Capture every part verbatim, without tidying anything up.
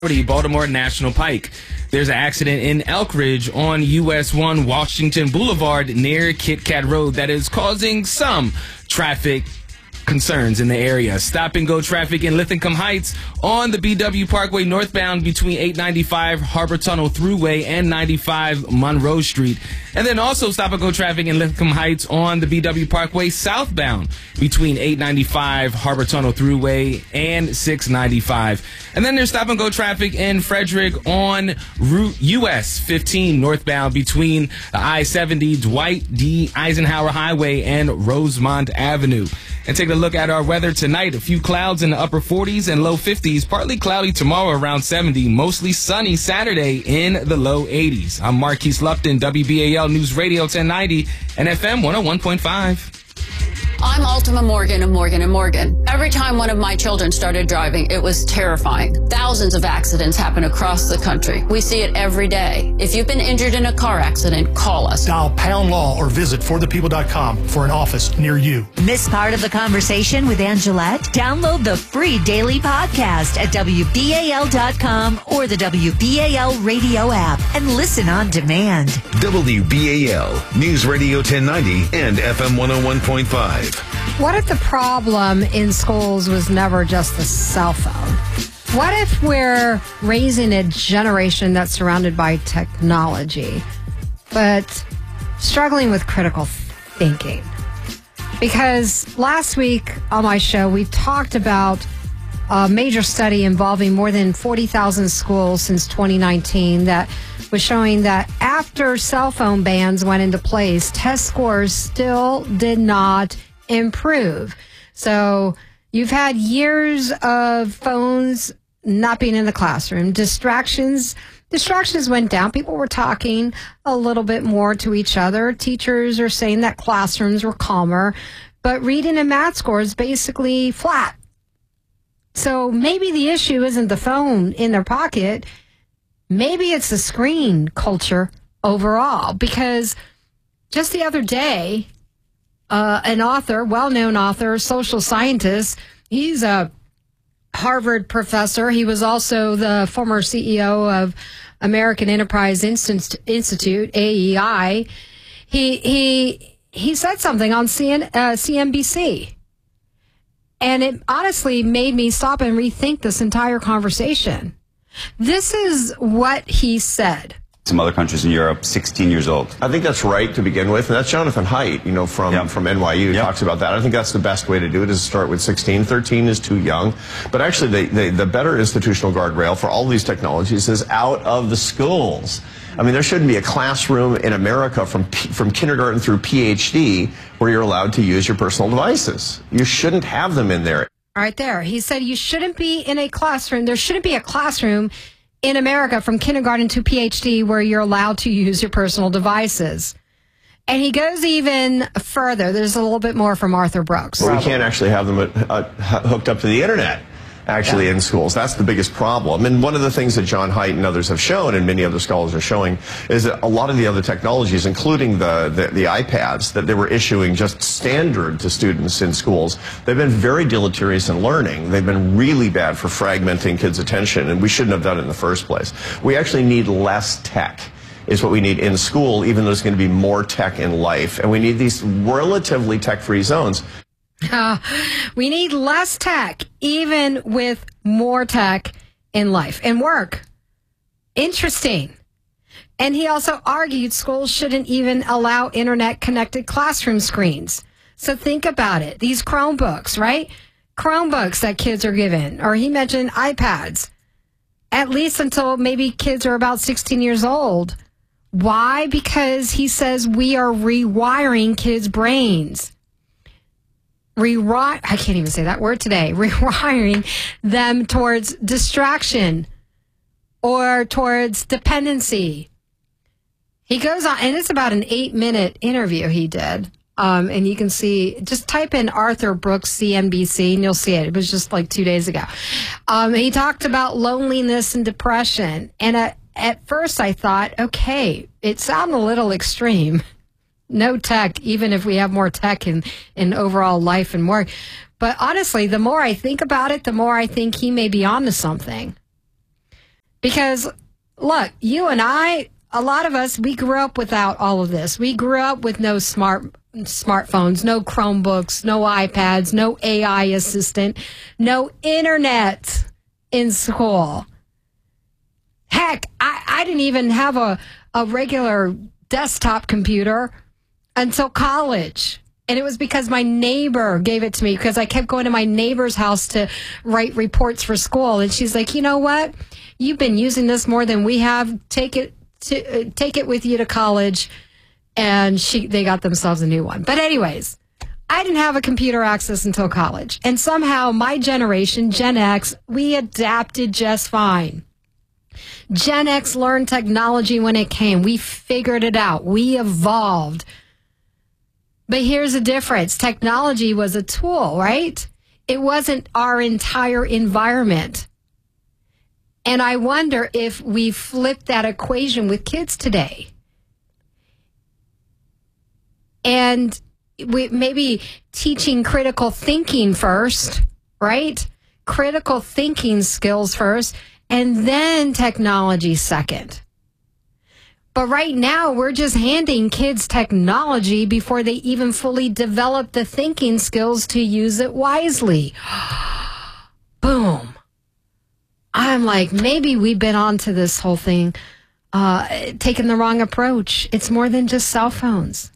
Baltimore National Pike. There's an accident in Elk Ridge on U S one Washington Boulevard near Kit Kat Road that is causing some traffic concerns in the area. Stop and go traffic in Linthicum Heights on the B W Parkway northbound between eight ninety-five Harbor Tunnel Thruway and ninety-five Monroe Street. And then also stop and go traffic in Linthicum Heights on the B W Parkway southbound between eight ninety-five Harbor Tunnel Thruway and six ninety-five. And then there's stop and go traffic in Frederick on Route U S fifteen northbound between I seventy Dwight D. Eisenhower Highway and Rosemont Avenue. And take a look at our weather tonight. A few clouds in the upper forties and low fifties. Partly cloudy tomorrow around seventy. Mostly sunny Saturday in the low eighties. I'm Marquise Lupton, W B A L News Radio ten ninety and F M one oh one point five. I'm Ultima Morgan of Morgan and Morgan. Every time one of my children started driving, it was terrifying. Thousands of accidents happen across the country. We see it every day. If you've been injured in a car accident, call us. Dial pound law or visit for the people dot com for an office near you. Miss part of the conversation with Angelette? Download the free daily podcast at W B A L dot com or the W B A L radio app and listen on demand. W B A L News Radio ten ninety and F M one oh one point five. What if the problem in schools was never just the cell phone? What if we're raising a generation that's surrounded by technology, but struggling with critical thinking? Because last week on my show, we talked about a major study involving more than forty thousand schools since twenty nineteen that was showing that after cell phone bans went into place, test scores still did not improve. So you've had years of phones not being in the classroom. Distractions, distractions went down. People were talking a little bit more to each other. Teachers are saying that classrooms were calmer, but reading and math scores basically flat. So maybe the issue isn't the phone in their pocket. Maybe it's the screen culture overall, because just the other day, Uh, an author, well-known author, social scientist. He's a Harvard professor. He was also the former C E O of American Enterprise Institute, A E I. He he he said something on C N, uh, C N B C, and it honestly made me stop and rethink this entire conversation. This is what he said. Some other countries in Europe, sixteen years old. I think that's right to begin with, and that's Jonathan Haidt, you know, from, yep. from N Y U, yep. talks about that. I think that's the best way to do it, is to start with sixteen. thirteen is too young. But actually, the, the, the better institutional guardrail for all these technologies is out of the schools. I mean, there shouldn't be a classroom in America from, P, from kindergarten through P H D where you're allowed to use your personal devices. You shouldn't have them in there. Right there. He said you shouldn't be in a classroom. There shouldn't be a classroom in America from kindergarten to P H D where you're allowed to use your personal devices. And he goes even further. There's a little bit more from Arthur Brooks. Well, we can't actually have them uh, hooked up to the internet, actually, yeah. in schools. That's the biggest problem. And one of the things that John Haidt and others have shown, and many other scholars are showing, is that a lot of the other technologies, including the, the, the iPads that they were issuing just standard to students in schools, they've been very deleterious in learning. They've been really bad for fragmenting kids' attention, and we shouldn't have done it in the first place. We actually need less tech is what we need in school, even though there's going to be more tech in life. And we need these relatively tech-free zones. Uh, we need less tech, even with more tech in life and work. Interesting. And he also argued schools shouldn't even allow internet-connected classroom screens. So think about it. These Chromebooks, right? Chromebooks that kids are given. Or he mentioned iPads. At least until maybe kids are about sixteen years old. Why? Because he says we are rewiring kids' brains. Rewire, I can't even say that word today, rewiring them towards distraction or towards dependency. He goes on, and it's about an eight-minute interview he did. Um, and you can see, just type in Arthur Brooks, C N B C, and you'll see it. It was just like two days ago. Um, he talked about loneliness and depression. And at, at first I thought, okay, it sounded a little extreme. No tech, even if we have more tech in, in overall life and work. But honestly, the more I think about it, the more I think he may be onto something. Because, look, you and I, a lot of us, we grew up without all of this. We grew up with no smart smartphones, no Chromebooks, no iPads, no A I assistant, no internet in school. Heck, I, I didn't even have a, a regular desktop computer until college. And it was because my neighbor gave it to me, because I kept going to my neighbor's house to write reports for school. And she's like, you know what? You've been using this more than we have. Take it to, uh, take it with you to college. And she they got themselves a new one. But anyways, I didn't have a computer access until college. And somehow my generation, Gen X, we adapted just fine. Gen X learned technology when it came. We figured it out. We evolved. But here's the difference. Technology was a tool, right? It wasn't our entire environment. And I wonder if we flip that equation with kids today. And we maybe teaching critical thinking first, right? Critical thinking skills first, and then technology second. But right now, we're just handing kids technology before they even fully develop the thinking skills to use it wisely. Boom. I'm like, maybe we've been onto this whole thing, uh, taking the wrong approach. It's more than just cell phones.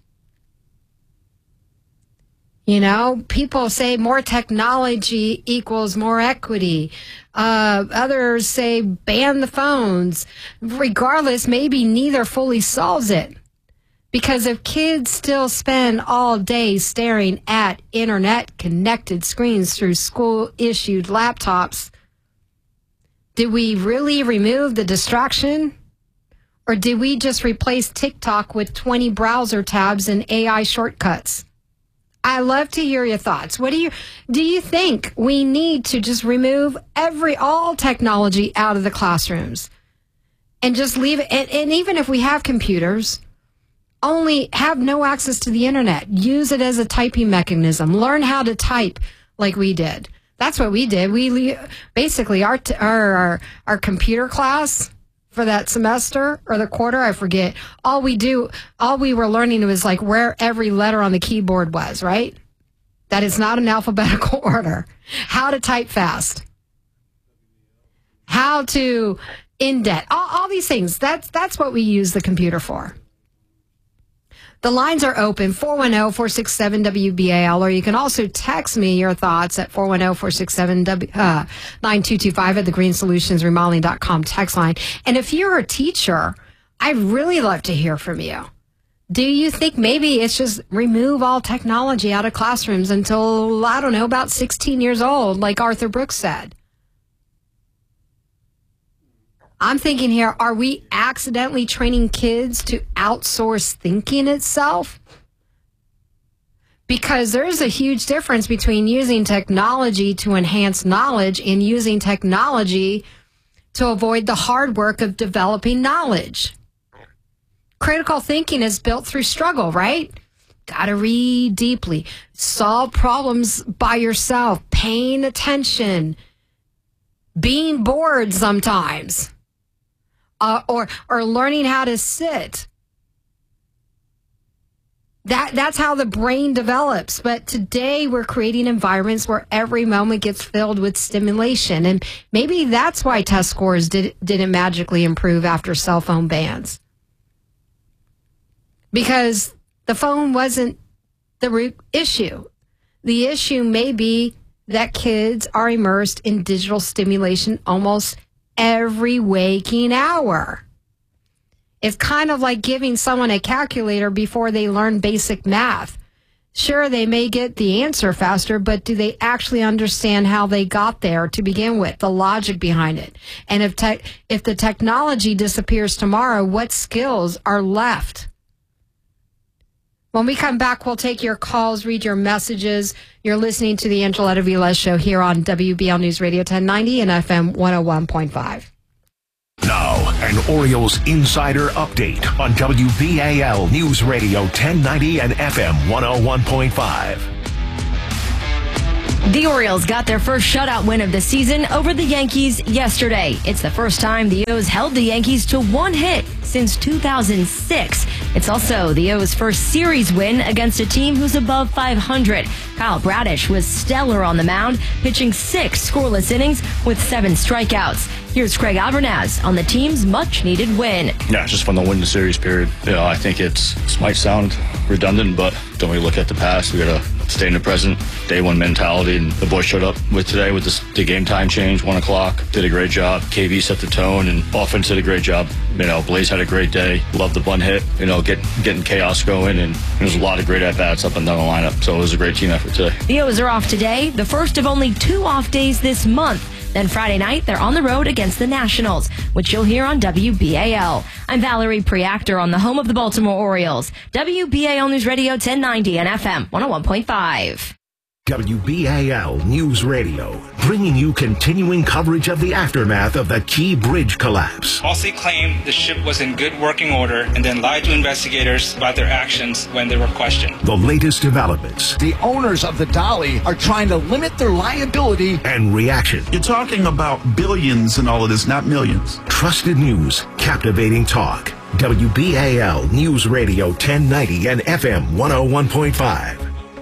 You know, people say more technology equals more equity. Uh, others say ban the phones. Regardless, maybe neither fully solves it. Because if kids still spend all day staring at internet-connected screens through school-issued laptops, did we really remove the distraction? Or did we just replace TikTok with twenty browser tabs and A I shortcuts? I love to hear your thoughts. What do you do you think we need to just remove every all technology out of the classrooms and just leave it? And, and even if we have computers, only have no access to the internet. Use it as a typing mechanism. Learn how to type like we did. That's what we did. We basically our our our, our computer class for that semester or the quarter, I forget. All we do, all we were learning was like where every letter on the keyboard was, right? That is not an alphabetical order. How to type fast. How to indent. All, all these things. That's, that's what we use the computer for. The lines are open, four one zero, four six seven, W B A L, or you can also text me your thoughts at four one zero, four six seven, nine two two five at the green solutions remodeling dot com text line. And if you're a teacher, I'd really love to hear from you. Do you think maybe it's just remove all technology out of classrooms until, I don't know, about sixteen years old, like Arthur Brooks said? I'm thinking here, are we accidentally training kids to outsource thinking itself? Because there's a huge difference between using technology to enhance knowledge and using technology to avoid the hard work of developing knowledge. Critical thinking is built through struggle, right? Got to read deeply, solve problems by yourself, paying attention, being bored sometimes. Uh, or or learning how to sit. That that's how the brain develops. But today we're creating environments where every moment gets filled with stimulation. And maybe that's why test scores did, didn't magically improve after cell phone bans. Because the phone wasn't the root issue. The issue may be that kids are immersed in digital stimulation almost every waking hour. It's kind of like giving someone a calculator before they learn basic math. Sure, they may get the answer faster, but do they actually understand how they got there to begin with, the logic behind it? And if te- if the technology disappears tomorrow, what skills are left? When we come back, we'll take your calls, read your messages. You're listening to the Angeletta Vilez Show here on W B L News Radio ten ninety and F M one oh one point five. Now, an Orioles Insider Update on W B A L News Radio ten ninety and F M one oh one point five. The Orioles got their first shutout win of the season over the Yankees yesterday. It's the first time the O's held the Yankees to one hit since two thousand six. It's also the O's first series win against a team who's above five hundred. Kyle Bradish was stellar on the mound, pitching six scoreless innings with seven strikeouts. Here's Craig Alvarez on the team's much-needed win. Yeah, it's just fun to win the series, period. You know, I think it's this might sound redundant, but don't we look at the past? We got to stay in the present, day one mentality, and the boys showed up with today with this, the game time change, one o'clock. Did a great job. K V set the tone, and offense did a great job. You know, Blaze had a great day. Loved the bunt hit. You know, get, getting chaos going, and there was a lot of great at bats up and down the lineup. So it was a great team effort today. The O's are off today, the first of only two off days this month. Then Friday night, they're on the road against the Nationals, which you'll hear on W B A L. I'm Valerie Preactor on the home of the Baltimore Orioles. W B A L News Radio ten ninety and F M one oh one point five. W B A L News Radio, bringing you continuing coverage of the aftermath of the Key Bridge collapse. Falsely claimed the ship was in good working order and then lied to investigators about their actions when they were questioned. The latest developments. The owners of the Dolly are trying to limit their liability. And reaction. You're talking about billions and all of this, not millions. Trusted news, captivating talk. W B A L News Radio ten ninety and F M one oh one point five.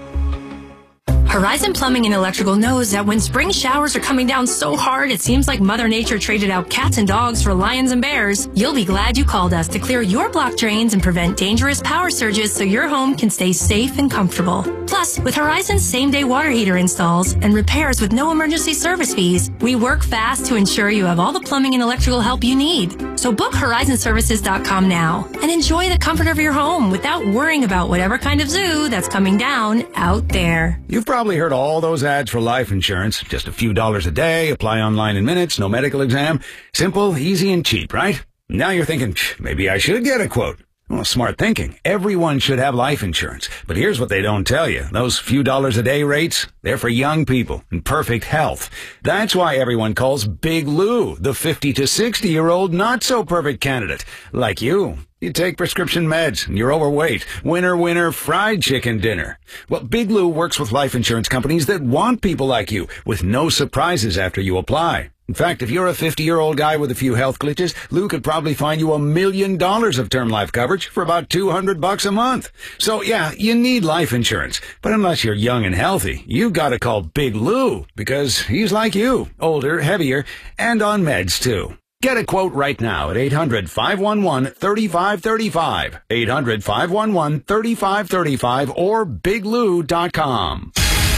Horizon Plumbing and Electrical knows that when spring showers are coming down so hard it seems like Mother Nature traded out cats and dogs for lions and bears, you'll be glad you called us to clear your block drains and prevent dangerous power surges so your home can stay safe and comfortable. Plus, with Horizon's same-day water heater installs and repairs with no emergency service fees, we work fast to ensure you have all the plumbing and electrical help you need. So book horizon services dot com now and enjoy the comfort of your home without worrying about whatever kind of zoo that's coming down out there. You've probably Probably heard all those ads for life insurance. Just a few dollars a day, apply online in minutes, no medical exam. Simple, easy, and cheap, right? Now you're thinking, maybe I should get a quote. Well, smart thinking. Everyone should have life insurance. But here's what they don't tell you. Those few dollars a day rates, they're for young people in perfect health. That's why everyone calls Big Lou the fifty to sixty year old not so perfect candidate. Like you. You take prescription meds and you're overweight. Winner, winner, fried chicken dinner. Well, Big Lou works with life insurance companies that want people like you with no surprises after you apply. In fact, if you're a fifty-year-old guy with a few health glitches, Lou could probably find you a million dollars of term life coverage for about two hundred bucks a month. So yeah, you need life insurance. But unless you're young and healthy, you gotta call Big Lou because he's like you, older, heavier, and on meds too. Get a quote right now at eight hundred, five one one, three five three five, eight hundred, five one one, three five three five, or big lou dot com.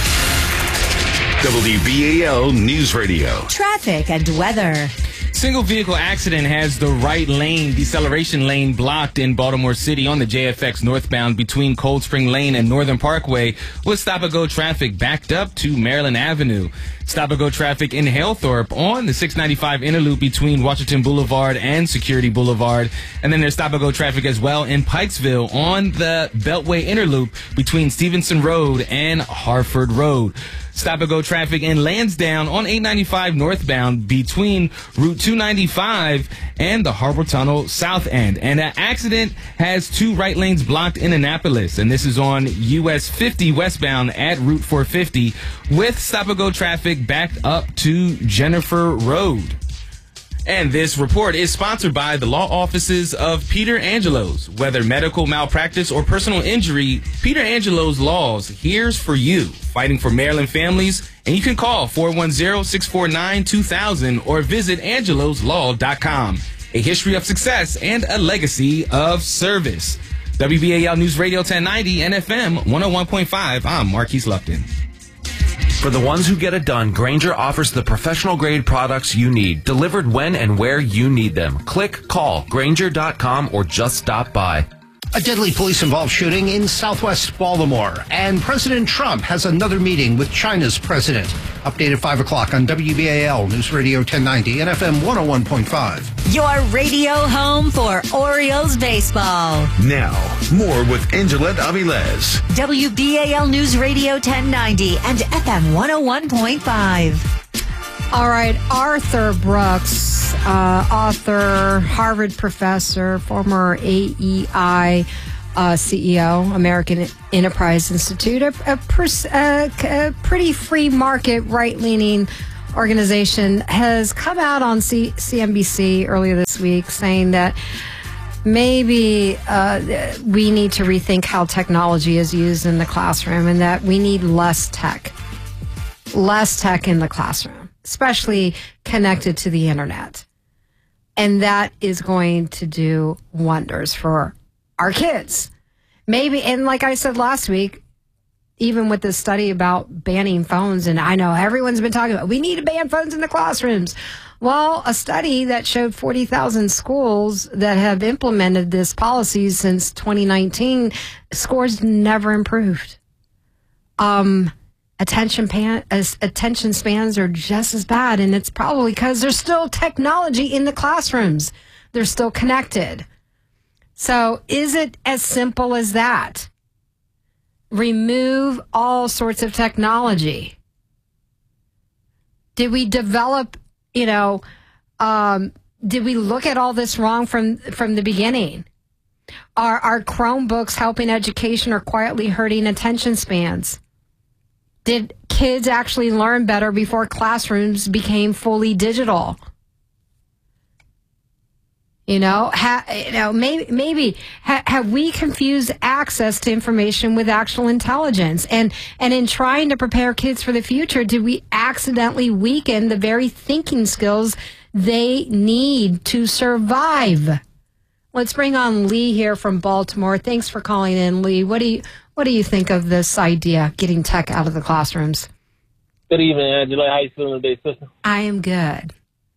W B A L News Radio. Traffic and weather. Single vehicle accident has the right lane, deceleration lane blocked in Baltimore City on the J F X northbound between Cold Spring Lane and Northern Parkway, with stop-and-go traffic backed up to Maryland Avenue. Stop-and-go traffic in Halethorpe on the six ninety-five inner loop between Washington Boulevard and Security Boulevard. And then there's stop-and-go traffic as well in Pikesville on the Beltway inner loop between Stevenson Road and Harford Road. Stop-and-go traffic in Lansdowne on eight ninety-five northbound between Route two ninety-five and the Harbor Tunnel south end. And an accident has two right lanes blocked in Annapolis, and this is on U S fifty westbound at Route four fifty, with stop-and-go traffic backed up to Jennifer Road. And this report is sponsored by the law offices of Peter Angelos. Whether medical malpractice or personal injury, Peter Angelos Laws here's for you, fighting for Maryland families. And you can call four one zero, six four nine, two thousand or visit angelos law dot com. A history of success and a legacy of service. W B A L News Radio ten ninety and F M one oh one point five. I'm Marquise Lupton. For the ones who get it done, Grainger offers the professional-grade products you need, delivered when and where you need them. Click, call, Grainger dot com, or just stop by. A deadly police-involved shooting in southwest Baltimore, and President Trump has another meeting with China's president. Update at five o'clock on W B A L News Radio ten ninety and F M one oh one point five. Your radio home for Orioles baseball. Now, more with Angelette Avilés. W B A L News Radio ten ninety and F M one oh one point five. All right, Arthur Brooks, uh, author, Harvard professor, former A E I uh, C E O, American Enterprise Institute, a, a, pers- a, a pretty free market, right-leaning organization, has come out on C- CNBC earlier this week saying that maybe uh, we need to rethink how technology is used in the classroom and that we need less tech. Less tech in the classroom, especially connected to the internet. And that is going to do wonders for our kids. Maybe, and like I said last week, even with this study about banning phones, and I know everyone's been talking about, we need to ban phones in the classrooms. Well, a study that showed forty thousand schools that have implemented this policy since twenty nineteen, scores never improved. Um, attention pan, as attention spans are just as bad, and it's probably because there's still technology in the classrooms. They're still connected. So is it as simple as that? Remove all sorts of technology. Did we develop, you know, um, did we look at all this wrong from, from the beginning? Are, are Chromebooks helping education or quietly hurting attention spans? Did kids actually learn better before classrooms became fully digital? You know, ha, you know, maybe, maybe ha, have we confused access to information with actual intelligence? And, and in trying to prepare kids for the future, did we accidentally weaken the very thinking skills they need to survive? Let's bring on Lee here from Baltimore. Thanks for calling in, Lee. What do you, what do you think of this idea, getting tech out of the classrooms? Good evening, Angela. How you feeling today, sister? I am good.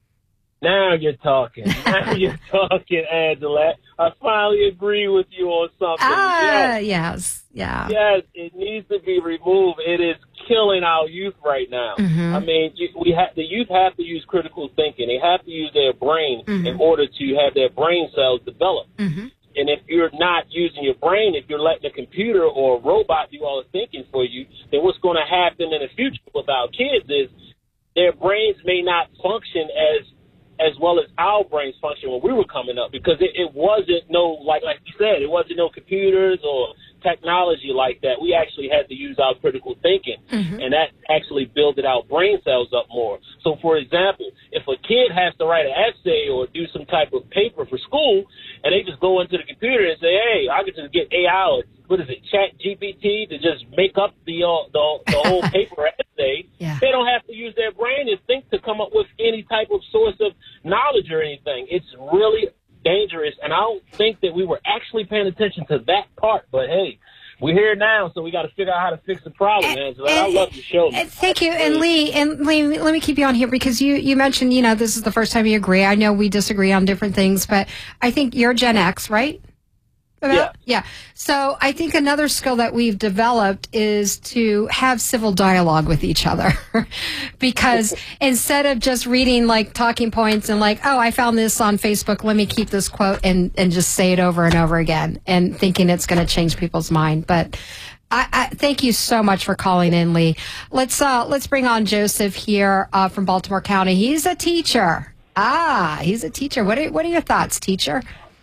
Now you're talking. Now you're talking, Angela. I finally agree with you on something. Ah, yes. yes. Yeah. Yes, it needs to be removed. It is killing our youth right now. Mm-hmm. I mean, you, we have the youth have to use critical thinking. They have to use their brain Mm-hmm. in order to have their brain cells develop. Mm-hmm. And if you're not using your brain, if you're letting a computer or a robot do all the thinking for you, then what's going to happen in the future with our kids is their brains may not function as as well as our brains function when we were coming up, because it, it wasn't no, like like you said, it wasn't no computers or technology like that. We actually had to use our critical thinking, Mm-hmm. and that actually builded our brain cells up more. So, for example, if a kid has to write an essay or do some type of paper for school, and they just go into the computer and say, hey, I can just get A I, or what is it, Chat G P T, to just make up the uh, the, the whole paper essay, yeah. They don't have to use their brain and think to come up with any type of source of knowledge or anything. It's really dangerous, and I don't think that we were actually paying attention to that part. But hey, we're here now, so we got to figure out how to fix the problem, and, Angela. And, I love the show. And thank you. And Lee, and Lee, let me keep you on here because you, you mentioned, you know, this is the first time you agree. I know we disagree on different things, but I think you're Gen X, right? About? Yeah. Yeah. So I think another skill that we've developed is to have civil dialogue with each other because instead of just reading like talking points and like, oh, I found this on Facebook, let me keep this quote and, and just say it over and over again and thinking it's going to change people's mind. But I, I thank you so much for calling in, Lee. Let's, uh, let's bring on Joseph here uh, from Baltimore County. He's a teacher. Ah, he's a teacher. What are, what are your thoughts, teacher?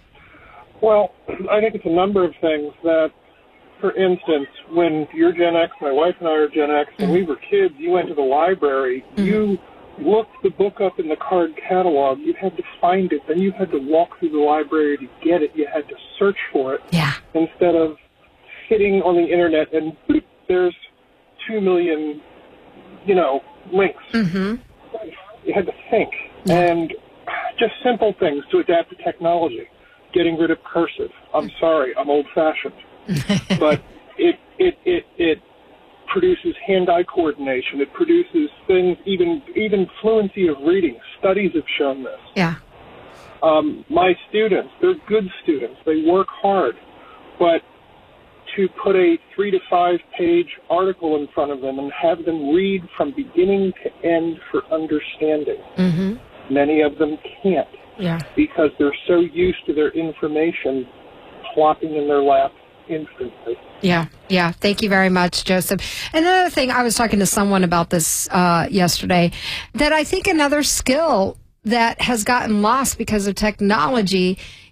Well, I think it's a number of things that, for instance, when you're Gen X, my wife and I are Gen X, when Mm-hmm. we were kids, you went to the library, mm-hmm. you looked the book up in the card catalog, you had to find it, then you had to walk through the library to get it, you had to search for it. Yeah. Instead of sitting on the internet and boop, there's two million, you know, links. Mm-hmm. You had to think. Yeah. And just simple things to adapt to technology. Getting rid of cursive. I'm sorry, I'm old-fashioned. But it, it, it, it produces hand-eye coordination. It produces things, even even fluency of reading. Studies have shown this. Yeah. Um, my students, they're good students. They work hard. But to put a three to five page article in front of them and have them read from beginning to end for understanding, mm-hmm. many of them can't. Yeah. Because they're so used to their information plopping in their lap instantly. Yeah, yeah. Thank you very much, Joseph. Another thing, I was talking to someone about this uh, yesterday, that I think another skill that has gotten lost because of technology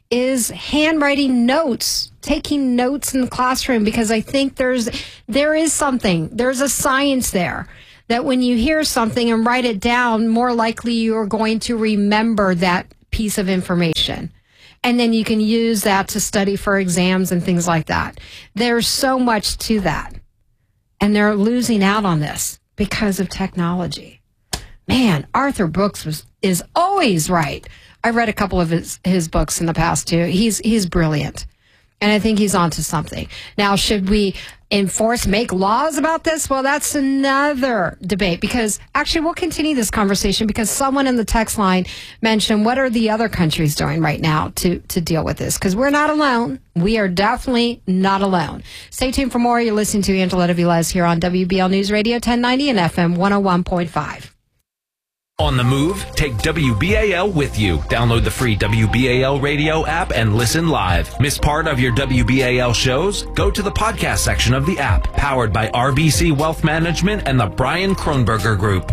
is handwriting notes, taking notes in the classroom, because I think there's there is something, there's a science there that when you hear something and write it down, more likely you are going to remember that piece of information. And then you can use that to study for exams and things like that. There's so much to that. And they're losing out on this because of technology. Man, Arthur Brooks was is always right. I read a couple of his, his books in the past too. He's he's brilliant. And I think he's onto something. Now, should we enforce, make laws about this? Well, that's another debate, because actually we'll continue this conversation because someone in the text line mentioned what are the other countries doing right now to, to deal with this? Because we're not alone. We are definitely not alone. Stay tuned for more. You're listening to Angeletta Velez here on W B L News Radio ten ninety and F M one oh one point five. On the move, take W B A L with you. Download the free W B A L radio app and listen live. Miss part of your W B A L shows? Go to the podcast section of the app, powered by R B C Wealth Management and the Brian Kronberger Group.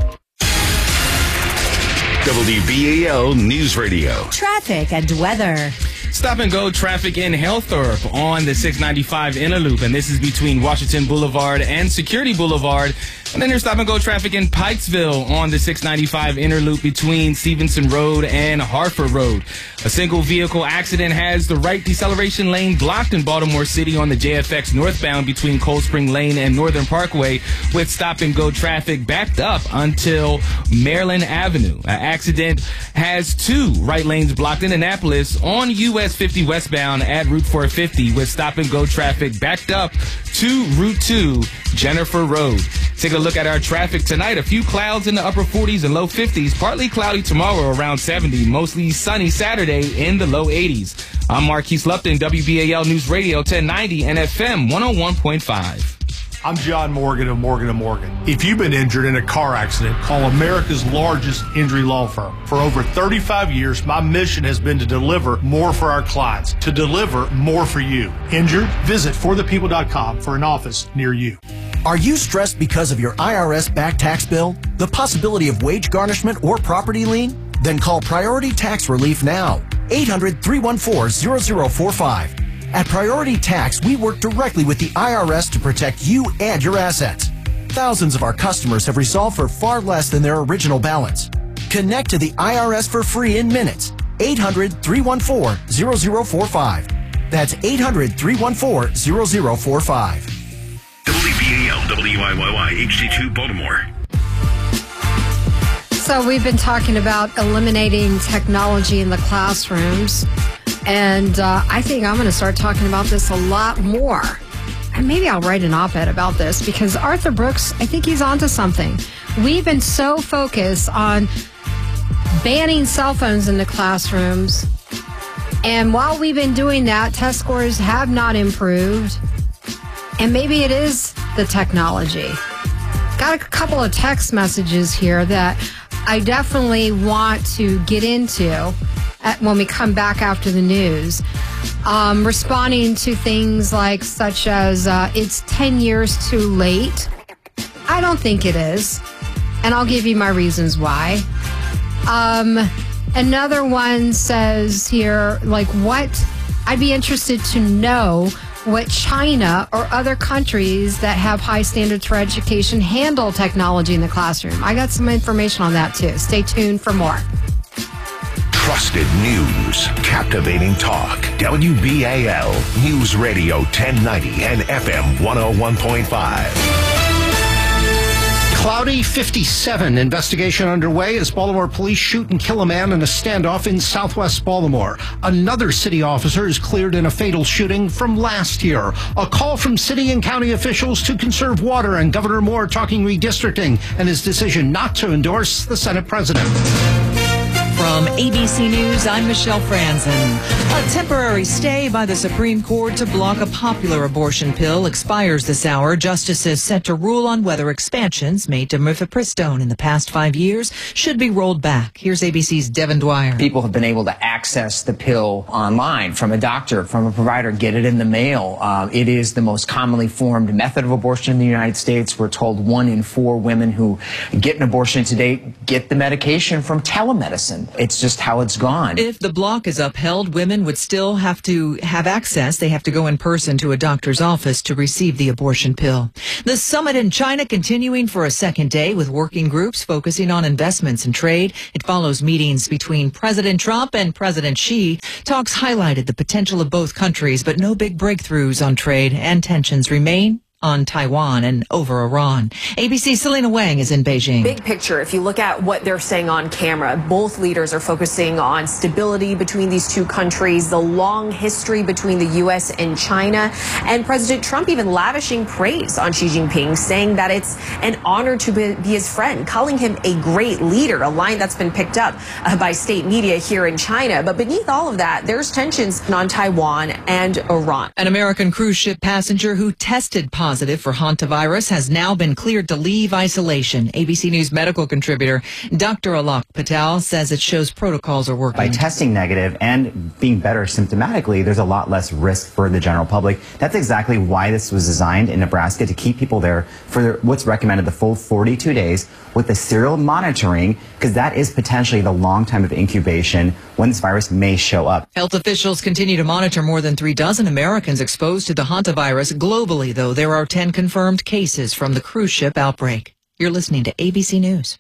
W B A L News Radio. Traffic and weather. Stop and go traffic in Hillthorpe on the six ninety-five inner loop, and this is between Washington Boulevard and Security Boulevard. And then there's stop and go traffic in Pikesville on the six ninety-five inner loop between Stevenson Road and Hartford Road. A single vehicle accident has the right deceleration lane blocked in Baltimore City on the J F X northbound between Cold Spring Lane and Northern Parkway, with stop and go traffic backed up until Maryland Avenue. An accident has two right lanes blocked in Annapolis on U S fifty westbound at Route four fifty, with stop and go traffic backed up to Route two Jennifer Road. Take a look at our traffic tonight. A few clouds in the upper forties and low fifties. Partly cloudy tomorrow around seventy. Mostly sunny Saturday in the low eighties. I'm Marquise Lupton, W B A L News Radio ten ninety and F M one oh one point five. I'm John Morgan of Morgan and Morgan. If you've been injured in a car accident, call America's largest injury law firm. For over thirty-five years, my mission has been to deliver more for our clients, to deliver more for you. Injured? Visit for the people dot com for an office near you. Are you stressed because of your I R S back tax bill, the possibility of wage garnishment or property lien? Then call Priority Tax Relief now. eight hundred, three one four, zero zero four five. At Priority Tax, we work directly with the I R S to protect you and your assets. Thousands of our customers have resolved for far less than their original balance. Connect to the I R S for free in minutes. eight hundred, three one four, zero zero four five. That's eight hundred, three one four, zero zero four five. W B A L W I Y Y H D two Baltimore. So we've been talking about eliminating technology in the classrooms, and uh, I think I'm going to start talking about this a lot more. And maybe I'll write an op-ed about this, because Arthur Brooks, I think he's onto something. We've been so focused on banning cell phones in the classrooms, and while we've been doing that, test scores have not improved. And maybe it is the technology. Got a couple of text messages here that I definitely want to get into at, when we come back after the news. Um, responding to things like such as uh, it's ten years too late. I don't think it is. And I'll give you my reasons why. Um, another one says here, like, what? I'd be interested to know what China or other countries that have high standards for education handle technology in the classroom. I got some information on that too. Stay tuned for more. Trusted news, captivating talk. W B A L News Radio ten ninety and F M one oh one point five. Cloudy, fifty-seven. Investigation underway as Baltimore police shoot and kill a man in a standoff in southwest Baltimore. Another city officer is cleared in a fatal shooting from last year. A call from city and county officials to conserve water, and Governor Moore talking redistricting and his decision not to endorse the Senate president. From A B C News, I'm Michelle Franzen. A temporary stay by the Supreme Court to block a popular abortion pill expires this hour. Justices set to rule on whether expansions made to mifepristone in the past five years should be rolled back. Here's A B C's Devin Dwyer. People have been able to access the pill online from a doctor, from a provider, get it in the mail. Uh, it is the most commonly formed method of abortion in the United States. We're told one in four women who get an abortion today get the medication from telemedicine. It's just how it's gone. If the block is upheld, women would still have to have access. They have to go in person to a doctor's office to receive the abortion pill. The summit in China continuing for a second day with working groups focusing on investments and trade. It follows meetings between President Trump and President Xi. Talks highlighted the potential of both countries, but no big breakthroughs on trade, and tensions remain on Taiwan and over Iran. A B C's Selena Wang is in Beijing. Big picture, if you look at what they're saying on camera, both leaders are focusing on stability between these two countries, the long history between the U S and China, and President Trump even lavishing praise on Xi Jinping, saying that it's an honor to be, be his friend, calling him a great leader, a line that's been picked up uh, by state media here in China. But beneath all of that, there's tensions on Taiwan and Iran. An American cruise ship passenger who tested positive Positive for hantavirus has now been cleared to leave isolation. A B C News medical contributor Doctor Alok Patel says it shows protocols are working. By testing negative and being better symptomatically, there's a lot less risk for the general public. That's exactly why this was designed in Nebraska, to keep people there for what's recommended the full forty-two days with the serial monitoring, because that is potentially the long time of incubation when this virus may show up. Health officials continue to monitor more than three dozen Americans exposed to the hantavirus. Globally, though, there are ten confirmed cases from the cruise ship outbreak. You're listening to A B C News.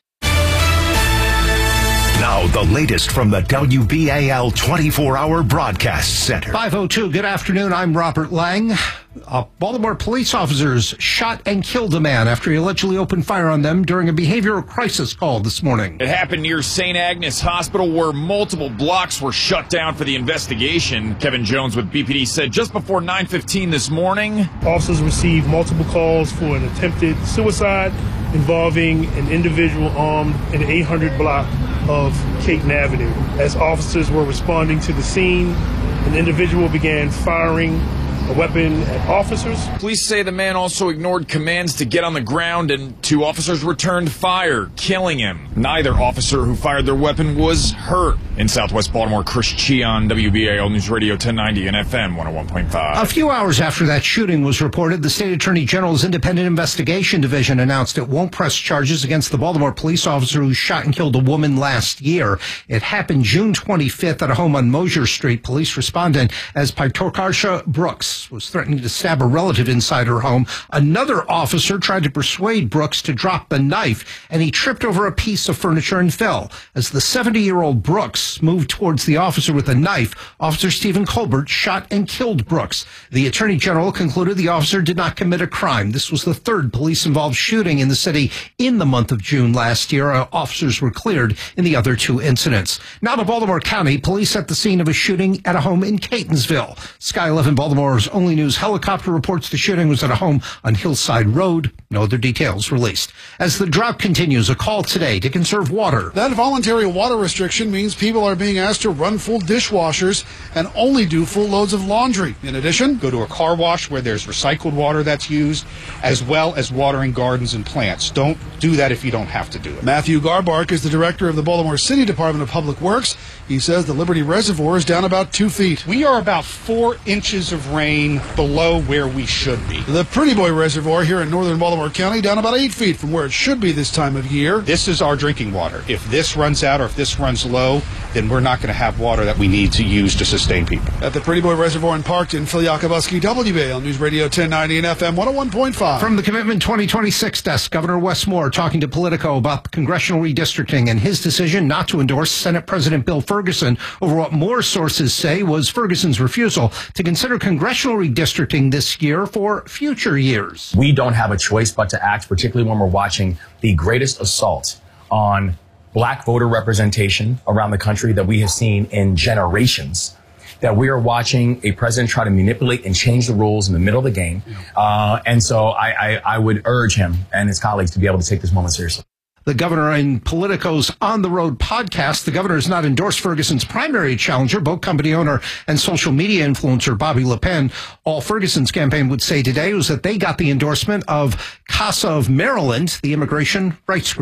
Now, the latest from the W B A L twenty-four hour Broadcast Center. five oh two, good afternoon. I'm Robert Lang. Uh, Baltimore police officers shot and killed a man after he allegedly opened fire on them during a behavioral crisis call this morning. It happened near Saint Agnes Hospital, where multiple blocks were shut down for the investigation. Kevin Jones with B P D said just before nine fifteen this morning, officers received multiple calls for an attempted suicide involving an individual armed in the eight hundred block of Caton Avenue. As officers were responding to the scene, an individual began firing a weapon at officers. Police say the man also ignored commands to get on the ground, and two officers returned fire, killing him. Neither officer who fired their weapon was hurt. In Southwest Baltimore, Chris Cheon, W B A L News Radio ten ninety and F M one oh one point five. A few hours after that shooting was reported, the State Attorney General's Independent Investigation Division announced it won't press charges against the Baltimore police officer who shot and killed a woman last year. It happened June twenty-fifth at a home on Mosier Street. Police responded as Paitokarsha Brooks was threatening to stab a relative inside her home. Another officer tried to persuade Brooks to drop the knife, and he tripped over a piece of furniture and fell. As the seventy-year-old Brooks moved towards the officer with a knife, Officer Stephen Colbert shot and killed Brooks. The Attorney General concluded the officer did not commit a crime. This was the third police-involved shooting in the city in the month of June last year. Uh, officers were cleared in the other two incidents. Now to Baltimore County. Police at the scene of a shooting at a home in Catonsville. Sky eleven Baltimore's Only News helicopter reports the shooting was at a home on Hillside Road. No other details released. As the drought continues, a call today to conserve water. That voluntary water restriction means people are being asked to run full dishwashers and only do full loads of laundry. In addition, go to a car wash where there's recycled water that's used, as well as watering gardens and plants. Don't do that if you don't have to do it. Matthew Garbark is the director of the Baltimore City Department of Public Works. He says the Liberty Reservoir is down about two feet. We are about four inches of rain below where we should be. The Pretty Boy Reservoir here in northern Baltimore County down about eight feet from where it should be this time of year. This is our drinking water. If this runs out or if this runs low, then we're not going to have water that we need to use to sustain people. At the Pretty Boy Reservoir in Parkton, Phil Yakubuski, W B A L News Radio ten ninety and F M one oh one point five. From the Commitment twenty twenty-six desk, Governor Wes Moore talking to Politico about congressional redistricting and his decision not to endorse Senate President Bill Ferguson over what more sources say was Ferguson's refusal to consider congressional redistricting this year for future years. We don't have a choice but to act, particularly when we're watching the greatest assault on black voter representation around the country that we have seen in generations, that we are watching a president try to manipulate and change the rules in the middle of the game. Uh, and so I, I, I would urge him and his colleagues to be able to take this moment seriously. The governor in Politico's On the Road podcast, the governor has not endorsed Ferguson's primary challenger, boat company owner and social media influencer Bobby Le Pen. All Ferguson's campaign would say today was that they got the endorsement of CASA of Maryland, the immigration rights group.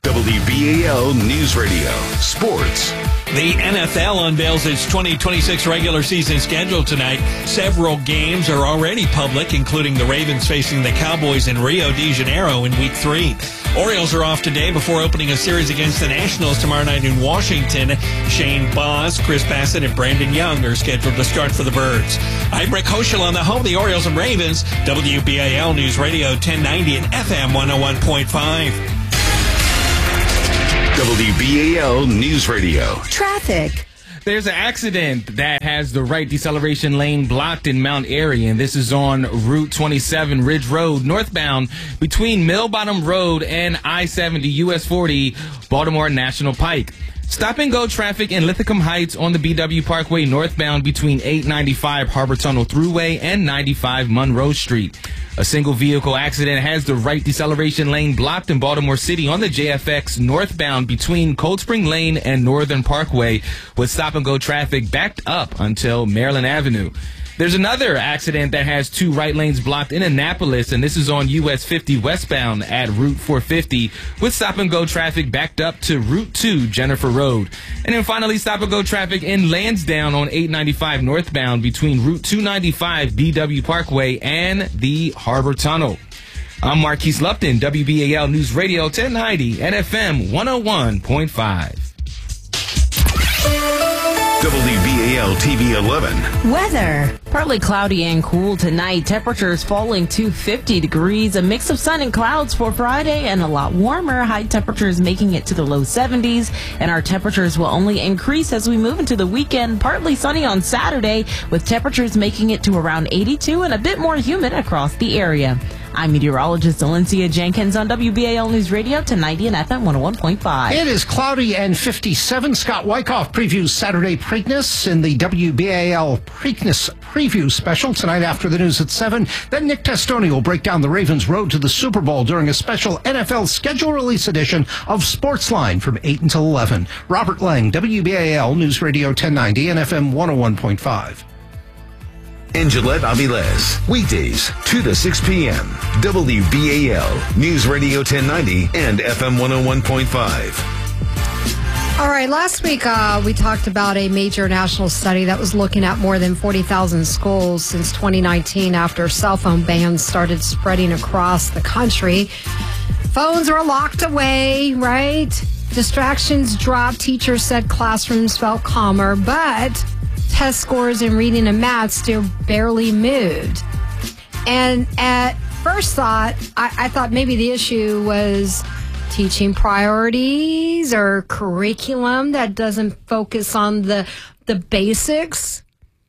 W B A L News Radio. Sports. The N F L unveils its twenty twenty-six regular season schedule tonight. Several games are already public, including the Ravens facing the Cowboys in Rio de Janeiro in week three. Orioles are off today before opening a series against the Nationals tomorrow night in Washington. Shane Baz, Chris Bassett, and Brandon Young are scheduled to start for the Birds. I'm Rick Hoschel on the home of the Orioles and Ravens, W B A L News Radio ten ninety and F M one oh one point five. W B A L News Radio. Traffic. There's an accident that has the right deceleration lane blocked in Mount Airy, and this is on Route twenty-seven Ridge Road, northbound between Mill Bottom Road and I seventy U S forty, Baltimore National Pike. Stop and go traffic in Lithicum Heights on the B W Parkway northbound between eight ninety-five Harbor Tunnel Thruway and ninety-five Monroe Street. A single vehicle accident has the right deceleration lane blocked in Baltimore City on the J F X northbound between Cold Spring Lane and Northern Parkway, with stop and go traffic backed up until Maryland Avenue. There's another accident that has two right lanes blocked in Annapolis, and this is on U S fifty westbound at Route four fifty, with stop and go traffic backed up to Route two Jennifer Road. And then finally, stop and go traffic in Lansdowne on eight ninety-five northbound between Route two ninety-five B W Parkway and the Harbor Tunnel. I'm Marquise Lupton, W B A L News Radio ten ninety and F M one oh one point five. W B A L T V eleven. Weather. Partly cloudy and cool tonight. Temperatures falling to fifty degrees. A mix of sun and clouds for Friday and a lot warmer. High temperatures making it to the low seventies. And our temperatures will only increase as we move into the weekend. Partly sunny on Saturday with temperatures making it to around eighty-two and a bit more humid across the area. I'm meteorologist Valencia Jenkins on W B A L News Radio ten ninety and F M one oh one point five. It is cloudy and fifty-seven. Scott Wyckoff previews Saturday Preakness in the W B A L Preakness Preview Special tonight after the news at seven. Then Nick Testoni will break down the Ravens' road to the Super Bowl during a special N F L schedule release edition of Sportsline from eight until eleven. Robert Lang, W B A L News Radio ten ninety and F M one oh one point five. And Gillette Avilés, weekdays, two to six p.m. W B A L News Radio ten ninety and F M one oh one point five. All right, last week uh, we talked about a major national study that was looking at more than forty thousand schools since twenty nineteen after cell phone bans started spreading across the country. Phones were locked away, right? Distractions dropped. Teachers said classrooms felt calmer, but test scores in reading and math still barely moved. And at first thought, I, I thought maybe the issue was teaching priorities or curriculum that doesn't focus on the the basics.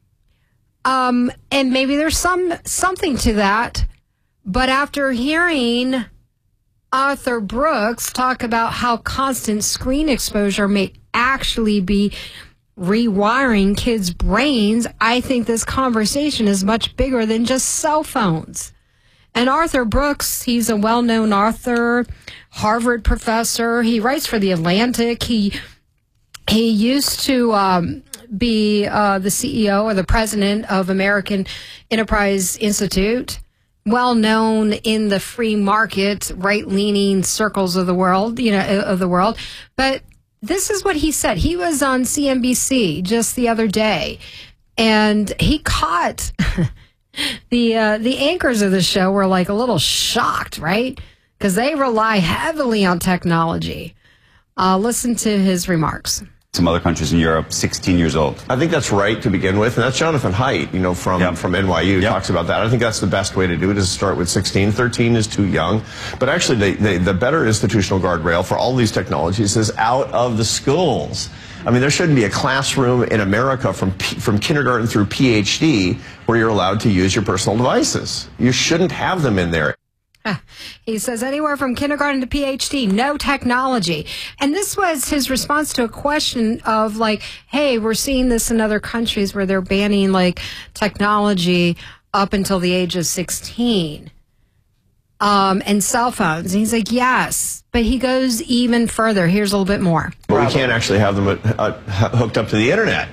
Um, and maybe there's some something to that. But after hearing Arthur Brooks talk about how constant screen exposure may actually be rewiring kids' brains, I think this conversation is much bigger than just cell phones. And Arthur Brooks, he's a well-known author, Harvard professor. He writes for The Atlantic. He he used to um, be uh, the C E O or the president of American Enterprise Institute, well-known in the free market, right-leaning circles of the world, you know, of the world. But this is what he said. He was on C N B C just the other day, and he caught the uh, the anchors of the show were like a little shocked, right? Because they rely heavily on technology. Uh, listen to his remarks. Some other countries in Europe, sixteen years old. I think that's right to begin with, and that's Jonathan Haidt, you know, from, yep. from N Y U, yep. talks about that. I think that's the best way to do it, is to start with sixteen. thirteen is too young. But actually, they, they, the better institutional guardrail for all these technologies is out of the schools. I mean, there shouldn't be a classroom in America from, from kindergarten through P H D where you're allowed to use your personal devices. You shouldn't have them in there. He says anywhere from kindergarten to P H D, no technology. And this was his response to a question of like, hey, we're seeing this in other countries where they're banning like technology up until the age of sixteen. Um, and cell phones. And he's like, yes. But he goes even further. Here's a little bit more. But we can't actually have them uh, hooked up to the internet.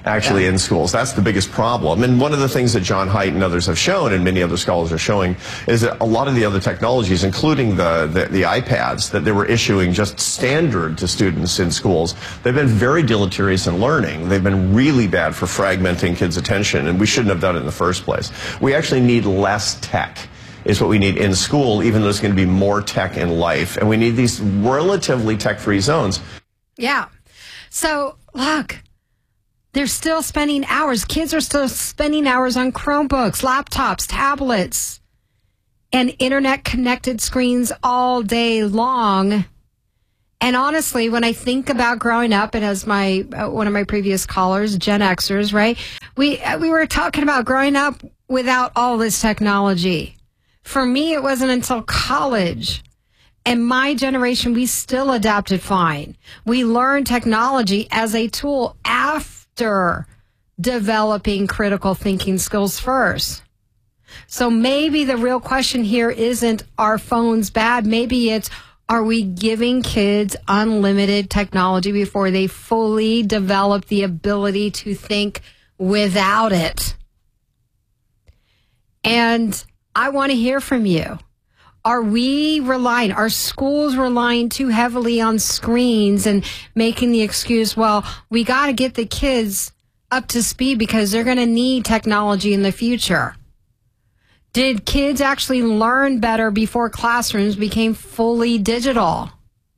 actually Yeah. in schools. That's the biggest problem. And one of the things that John Haidt and others have shown, and many other scholars are showing, is that a lot of the other technologies, including the, the, the iPads that they were issuing just standard to students in schools, they've been very deleterious in learning. They've been really bad for fragmenting kids' attention, and we shouldn't have done it in the first place. We actually need less tech is what we need in school, even though there's going to be more tech in life. And we need these relatively tech-free zones. Yeah. So, look, they're still spending hours. Kids are still spending hours on Chromebooks, laptops, tablets, and internet-connected screens all day long. And honestly, when I think about growing up, and as my uh, one of my previous callers, Gen Xers, right, we uh, we were talking about growing up without all this technology. For me, it wasn't until college. And my generation, we still adapted fine. We learned technology as a tool after developing critical thinking skills first. So maybe the real question here isn't, are phones bad? Maybe it's, are we giving kids unlimited technology before they fully develop the ability to think without it? And I want to hear from you. Are we relying, are schools relying too heavily on screens and making the excuse, well, we got to get the kids up to speed because they're going to need technology in the future? Did kids actually learn better before classrooms became fully digital?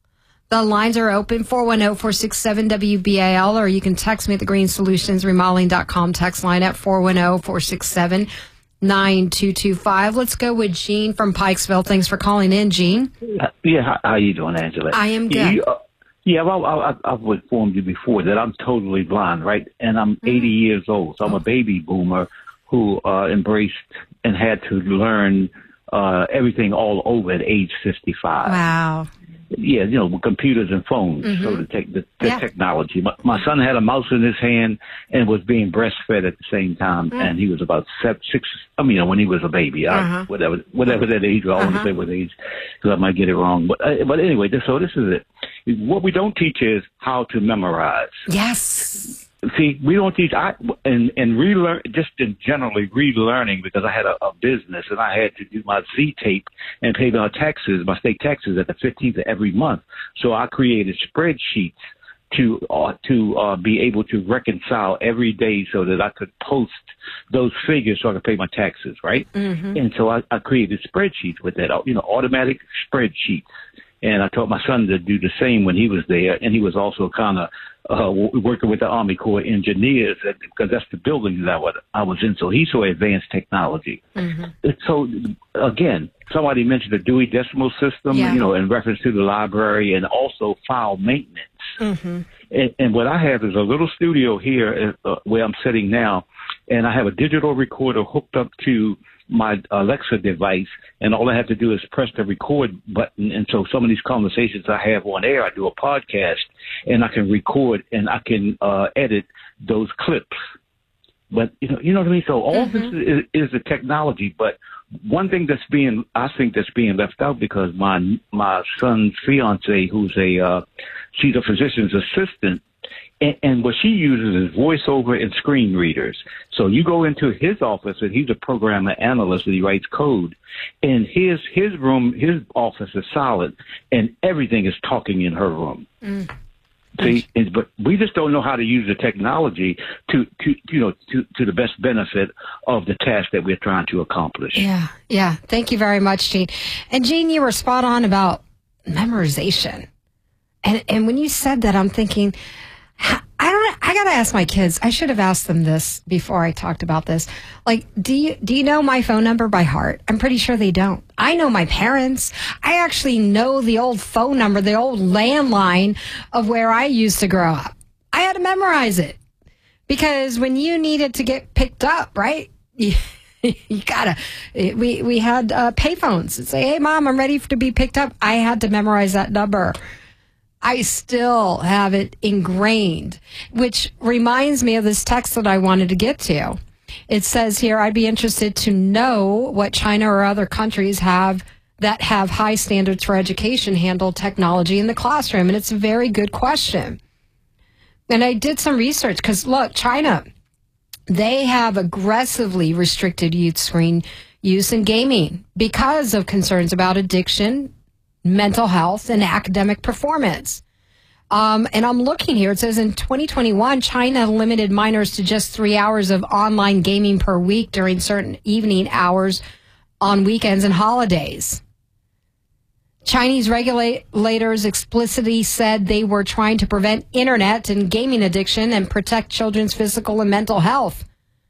The lines are open, four one zero, four six seven, W B A L, or you can text me at the green solutions remodeling dot com text line at four one zero, four six seven, nine two two five. Let's go with Gene from Pikesville. Thanks for calling in, Gene. Yeah, how, how you doing, Angela? I am good. Yeah, you, uh, yeah well, I, I, I've informed you before that I'm totally blind, right? And I'm mm. eighty years old, so I'm a baby boomer who uh, embraced and had to learn uh, everything all over at age fifty-five. Wow. Yeah, you know, computers and phones, Mm-hmm. so the, tech, the, the Yeah. technology. My, my son had a mouse in his hand and was being breastfed at the same time, Mm. and he was about seven, six. I mean, you know, when he was a baby, I- Uh-huh. whatever, whatever that age. I don't want to Uh-huh. say what age, because I might get it wrong. But uh, but anyway, this, so this is it. What we don't teach is how to memorize. Yes. See, we don't teach, I, and, and relearn, just in generally relearning, because I had a, a business and I had to do my Z-tape and pay my taxes, my state taxes at the fifteenth of every month. So I created spreadsheets to, uh, to, uh, be able to reconcile every day so that I could post those figures so I could pay my taxes, right? Mm-hmm. And so I, I created spreadsheets with that, you know, automatic spreadsheets. And I taught my son to do the same when he was there. And he was also kind of uh, working with the Army Corps engineers, because that's the building that I was, I was in. So he saw advanced technology. Mm-hmm. So, again, somebody mentioned the Dewey Decimal System, Yeah. you know, in reference to the library, and also file maintenance. Mm-hmm. And, and what I have is a little studio here uh, where I'm sitting now, and I have a digital recorder hooked up to my Alexa device, and all I have to do is press the record button. And so some of these conversations I have on air, I do a podcast, and I can record and I can uh, edit those clips. But, you know, you know what I mean? So all Mm-hmm. this is, is the technology. But one thing that's being, I think that's being left out, because my my son's fiance, who's a, uh, she's a physician's assistant, and, and what she uses is voiceover and screen readers. So you go into his office, and he's a programmer analyst, and he writes code. And his his room, his office is solid, and everything is talking in her room. Mm. See, and, but we just don't know how to use the technology to, to you know, to, to the best benefit of the task that we're trying to accomplish. Yeah, yeah. Thank you very much, Gene. And Gene, you were spot on about memorization. And and when you said that, I'm thinking, I don't. I gotta ask my kids. I should have asked them this before I talked about this. Like, do you do you know my phone number by heart? I'm pretty sure they don't. I know my parents. I actually know the old phone number, the old landline of where I used to grow up. I had to memorize it because when you needed to get picked up, right? You, you gotta. We we had uh, payphones and say, "Hey, Mom, I'm ready to be picked up." I had to memorize that number. I still have it ingrained, which reminds me of this text that I wanted to get to. It says here, I'd be interested to know what China or other countries have that have high standards for education handle technology in the classroom. And it's a very good question. And I did some research because, look, China, they have aggressively restricted youth screen use in gaming because of concerns about addiction, mental health, and academic performance. Um, and I'm looking here. It says in twenty twenty-one, China limited minors to just three hours of online gaming per week during certain evening hours on weekends and holidays. Chinese regulators explicitly said they were trying to prevent internet and gaming addiction and protect children's physical and mental health.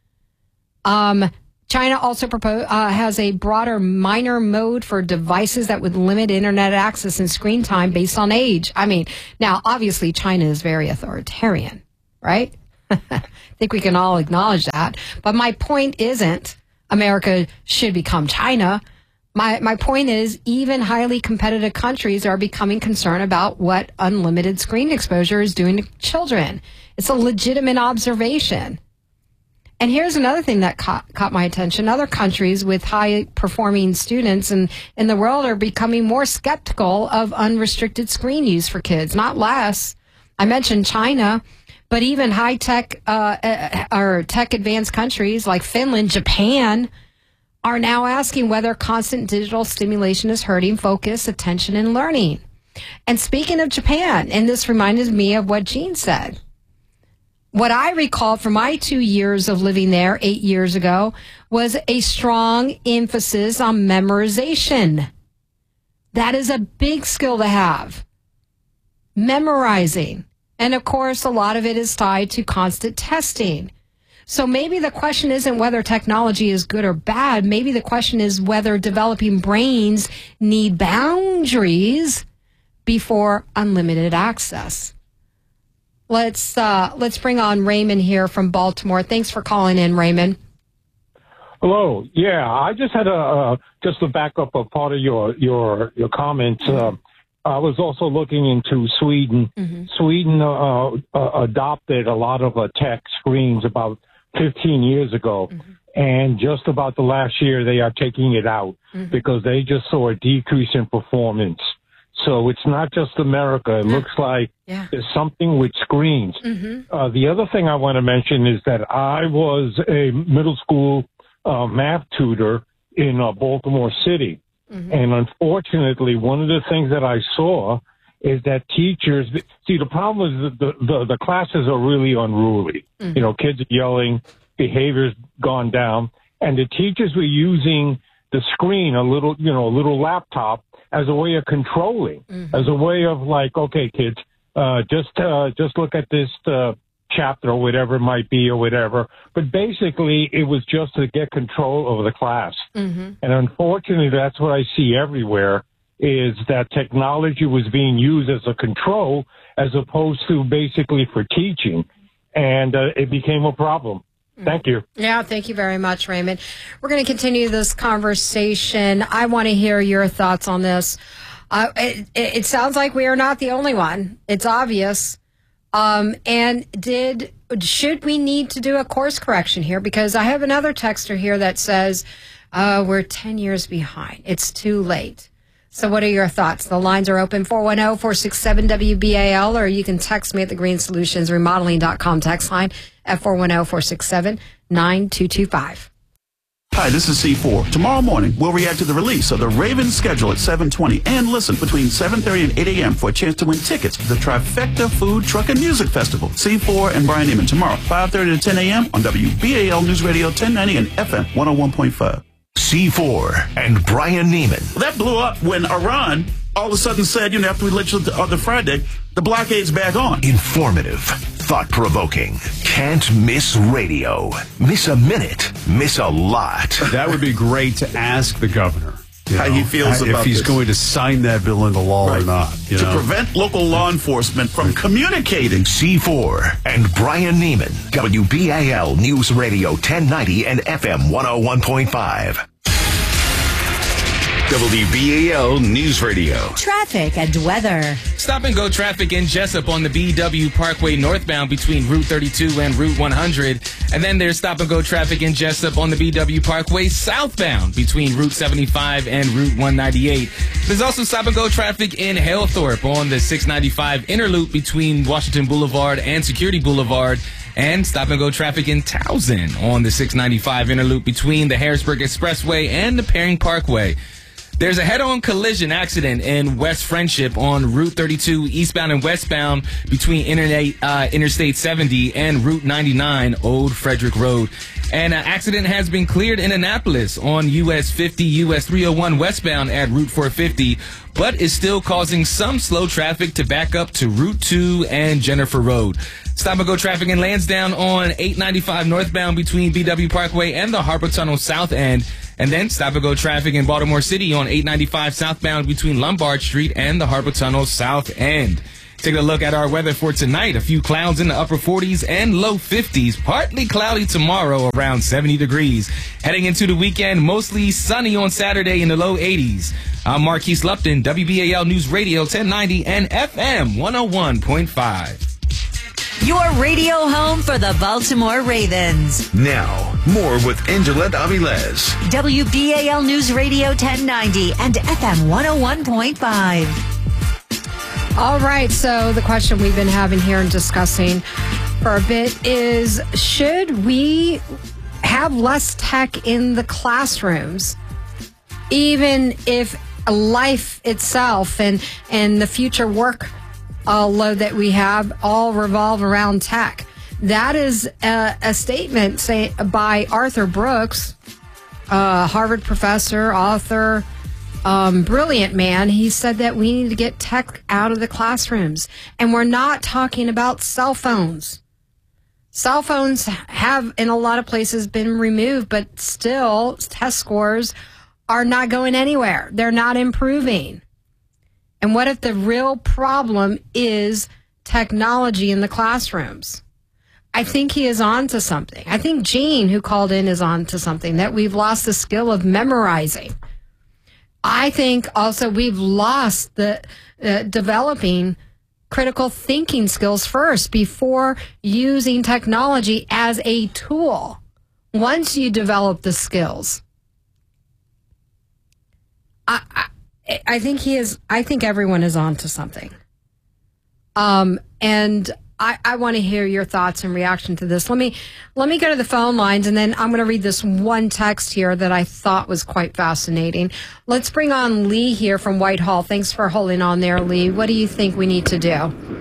Um, China also propose, uh, has a broader minor mode for devices that would limit internet access and screen time based on age. I mean, now, obviously, China is very authoritarian, right? I think we can all acknowledge that. But my point isn't America should become China. My, my point is even highly competitive countries are becoming concerned about what unlimited screen exposure is doing to children. It's a legitimate observation. And here's another thing that caught, caught my attention. Other countries with high-performing students in, in the world are becoming more skeptical of unrestricted screen use for kids, not less. I mentioned China, but even high-tech uh, uh, or tech-advanced countries like Finland, Japan, are now asking whether constant digital stimulation is hurting focus, attention, and learning. And speaking of Japan, and this reminded me of what Gene said, what I recall from my two years of living there eight years ago was a strong emphasis on memorization. That is a big skill to have. Memorizing. And of course, a lot of it is tied to constant testing. So maybe the question isn't whether technology is good or bad. Maybe the question is whether developing brains need boundaries before unlimited access. Let's uh, let's bring on Raymond here from Baltimore. Thanks for calling in, Raymond. Hello. Yeah, I just had a uh, just to back up a part of your your your comments. Mm-hmm. Uh, I was also looking into Sweden. Mm-hmm. Sweden uh, uh, adopted a lot of uh, tech screens about fifteen years ago, mm-hmm. and just about the last year they are taking it out mm-hmm. because they just saw a decrease in performance. So it's not just America. It yeah. looks like yeah. there's something with screens. Mm-hmm. Uh, the other thing I want to mention is that I was a middle school uh, math tutor in uh, Baltimore City. Mm-hmm. And unfortunately, one of the things that I saw is that teachers, see, the problem is that the, the, the classes are really unruly. Mm-hmm. You know, kids are yelling, behavior's gone down, and the teachers were using the screen, a little, you know, a little laptop, as a way of controlling, mm-hmm. as a way of like, okay, kids, uh, just, uh, just look at this, uh, chapter or whatever it might be or whatever. But basically it was just to get control over the class. Mm-hmm. And unfortunately, that's what I see everywhere is that technology was being used as a control as opposed to basically for teaching. And, uh, it became a problem. Thank you. Yeah, thank you very much, Raymond. We're going to continue this conversation. I want to hear your thoughts on this. Uh, it, it sounds like we are not the only one. It's obvious. Um, and did should we need to do a course correction here? Because I have another texter here that says uh, we're ten years behind. It's too late. So what are your thoughts? The lines are open, four one zero, four six seven, W B A L, or you can text me at the green solutions remodeling dot com text line at four one zero, four six seven, nine two two five. Hi, this is C four. Tomorrow morning, we'll react to the release of the Ravens schedule at seven twenty and listen between seven thirty and eight a.m. for a chance to win tickets to the Trifecta Food, Truck, and Music Festival. C four and Brian Neiman tomorrow, five thirty to ten a.m. on W B A L News Radio ten ninety and F M one oh one point five. C four and Brian Neiman. That blew up when Iran all of a sudden said, you know, after we listened on the Friday, the blockade's back on. Informative, thought-provoking, can't miss radio. Miss a minute, miss a lot. That would be great to ask the governor. You how know, he feels if about he's this. going to sign that bill into law right. or not. You to know? prevent local law enforcement from communicating. C four and Brian Neiman. W B A L News Radio ten ninety and F M one oh one point five. W B A L News Radio. Traffic and weather. Stop and go traffic in Jessup on the B W Parkway northbound between Route thirty-two and Route one hundred. And then there's stop and go traffic in Jessup on the B W Parkway southbound between Route seventy-five and Route one ninety-eight. There's also stop and go traffic in Halethorpe on the six ninety-five inner loop between Washington Boulevard and Security Boulevard. And stop and go traffic in Towson on the six ninety-five inner loop between the Harrisburg Expressway and the Perring Parkway. There's a head-on collision accident in West Friendship on Route thirty-two eastbound and westbound between Internet, uh, Interstate seventy and Route ninety-nine Old Frederick Road. An uh, accident has been cleared in Annapolis on U S fifty, U S three oh one westbound at Route four fifty, but is still causing some slow traffic to back up to Route two and Jennifer Road. Stop and go traffic in Lansdowne on eight ninety-five northbound between B W Parkway and the Harbor Tunnel south end. And then stop and go traffic in Baltimore City on eight ninety-five southbound between Lombard Street and the Harbor Tunnel south end. Take a look at our weather for tonight. A few clouds in the upper forties and low fifties. Partly cloudy tomorrow, around seventy degrees. Heading into the weekend, mostly sunny on Saturday in the low eighties. I'm Marquise Lupton, W B A L News Radio ten ninety and F M one oh one point five. Your radio home for the Baltimore Ravens. Now, more with Angelette Avilez. W B A L News Radio ten ninety and F M one oh one point five. All right, so the question we've been having here and discussing for a bit is, should we have less tech in the classrooms, even if life itself and, and the future work uh, load that we have all revolve around tech? That is a, a statement say, by Arthur Brooks, a Harvard professor, author, Um, brilliant man. He said that we need to get tech out of the classrooms. And we're not talking about cell phones. Cell phones have, in a lot of places, been removed, but still, test scores are not going anywhere. They're not improving. And what if the real problem is technology in the classrooms? I think he is on to something. I think Gene, who called in, is on to something, that we've lost the skill of memorizing. I think also we've lost the uh, developing critical thinking skills first before using technology as a tool. Once you develop the skills, I, I, I think he is. I think everyone is on to something. Um, and I, I want to hear your thoughts in reaction to this. Let me let me go to the phone lines, and then I'm going to read this one text here that I thought was quite fascinating. Let's bring on Lee here from Whitehall. Thanks for holding on there, Lee. What do you think we need to do?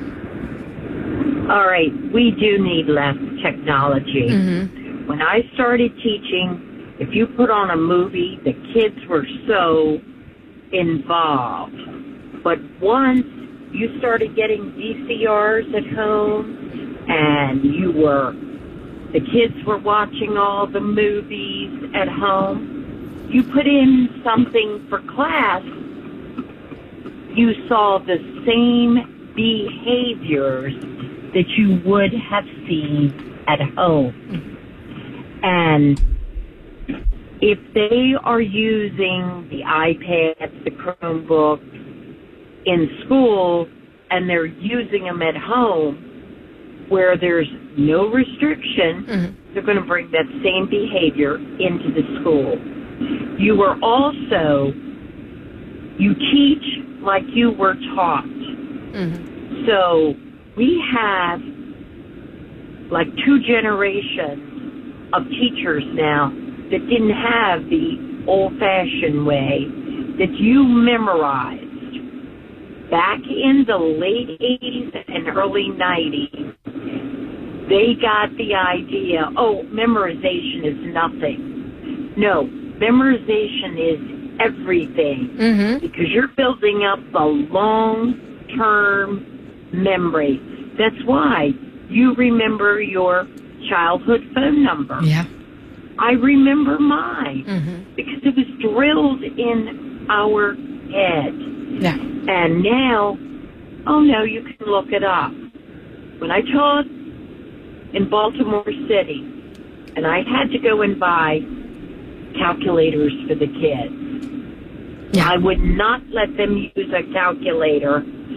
All right, we do need less technology. Mm-hmm. When I started teaching, if you put on a movie, the kids were so involved. But once you started getting V C Rs at home, and you were, the kids were watching all the movies at home, you put in something for class, you saw the same behaviors that you would have seen at home. And if they are using the iPads, the Chromebooks, in school, and they're using them at home where there's no restriction, mm-hmm. they're going to bring that same behavior into the school. You are also, you teach like you were taught. Mm-hmm. So we have like two generations of teachers now that didn't have the old-fashioned way that you memorized. Back in the late eighties and early nineties, they got the idea, oh, memorization is nothing. No, memorization is everything, mm-hmm. because you're building up the long-term memory. That's why you remember your childhood phone number. Yeah. I remember mine, mm-hmm. because it was drilled in our head. Yeah. And now, oh no, you can look it up. When I taught in Baltimore City, and I had to go and buy calculators for the kids, I would not let them use a calculator